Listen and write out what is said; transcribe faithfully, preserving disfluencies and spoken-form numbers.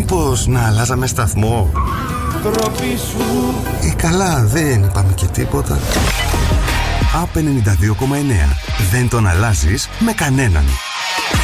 Μήπως να αλλάζαμε σταθμό? Τροπή σου. Ή καλά, δεν είπαμε και τίποτα. Απ' ενενήντα δύο κόμμα εννέα. Δεν τον αλλάζεις με κανέναν.